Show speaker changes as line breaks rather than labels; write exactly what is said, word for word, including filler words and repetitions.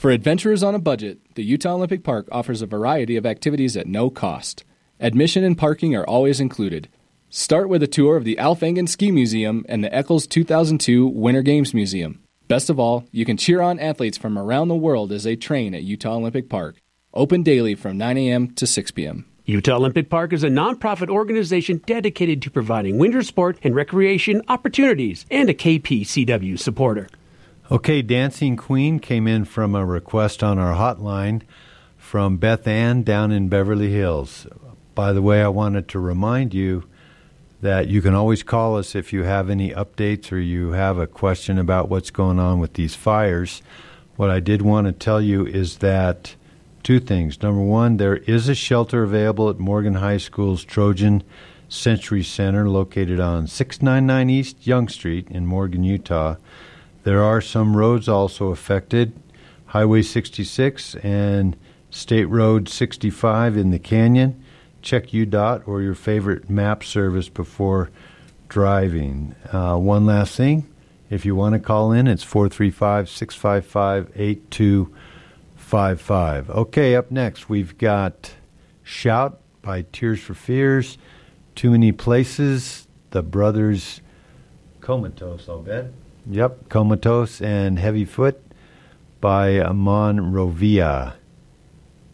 For adventurers on a budget, the Utah Olympic Park offers a variety of activities at no cost. Admission and parking are always included. Start with a tour of the Alf Engen Ski Museum and the Eccles two thousand two Winter Games Museum. Best of all, you can cheer on athletes from around the world as they train at Utah Olympic Park. Open daily from nine a.m. to six p.m.
Utah Olympic Park is a nonprofit organization dedicated to providing winter sport and recreation opportunities and a K P C W supporter.
Okay, Dancing Queen came in from a request on our hotline from Beth Ann down in Beverly Hills. By the way, I wanted to remind you that you can always call us if you have any updates or you have a question about what's going on with these fires. What I did want to tell you is that two things. Number one, there is a shelter available at Morgan High School's Trojan Century Center located on six ninety-nine East Young Street in Morgan, Utah. There are some roads also affected, Highway sixty-six and State Road sixty-five in the canyon. Check U D O T or your favorite map service before driving. Uh, one last thing, if you want to call in, it's four three five, six five five, eight two five five. Okay, up next, we've got Shout by Tears for Fears, Too Many Places, the Brothers Comatose, I'll bet. Yep, Comatose, and Heavy Foot by Monrovia.